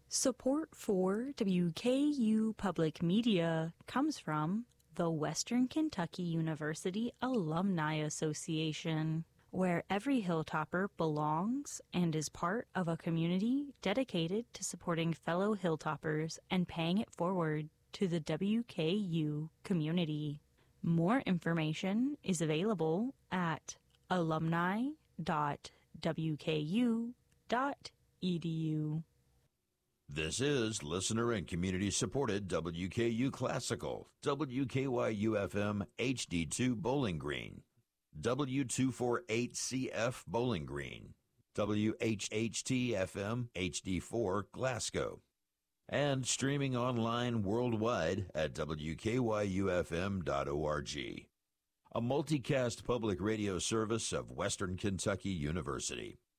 Support for WKU Public Media comes from the Western Kentucky University Alumni Association, where every Hilltopper belongs and is part of a community dedicated to supporting fellow Hilltoppers and paying it forward to the WKU community. More information is available at alumni.wku.edu. This is listener and community-supported WKU Classical, WKYU-FM HD2 Bowling Green, W248CF Bowling Green, WHHT-FM HD4 Glasgow, and streaming online worldwide at WKYUFM.org, a multicast public radio service of Western Kentucky University.